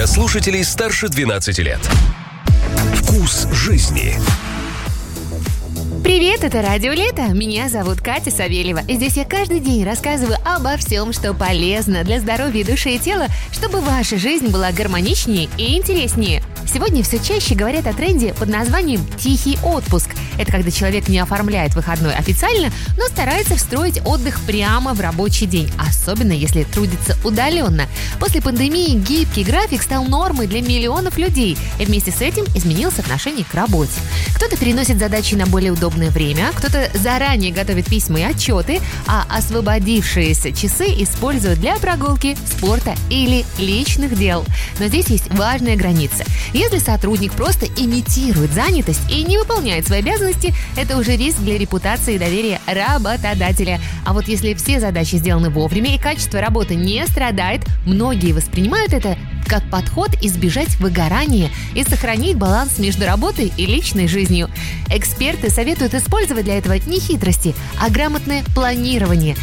для слушателей старше 12 лет. Вкус жизни. Привет, это Радио Лето. Меня зовут Катя Савельева. И здесь я каждый день рассказываю обо всем, что полезно для здоровья души и тела, чтобы ваша жизнь была гармоничнее и интереснее. Сегодня все чаще говорят о тренде под названием «тихий отпуск». Это когда человек не оформляет выходной официально, но старается встроить отдых прямо в рабочий день, особенно если трудится удаленно. После пандемии гибкий график стал нормой для миллионов людей, и вместе с этим изменилось отношение к работе. Кто-то переносит задачи на более удобное время, кто-то заранее готовит письма и отчеты, а освободившиеся часы используют для прогулки, спорта или личных дел. Но здесь есть важная граница. Если сотрудник просто имитирует занятость и не выполняет свои обязанности, это уже риск для репутации и доверия работодателя. А вот если все задачи сделаны вовремя и качество работы не страдает, многие воспринимают это как подход избежать выгорания и сохранить баланс между работой и личной жизнью. Эксперты советуют использовать для этого не хитрости, а грамотное планирование.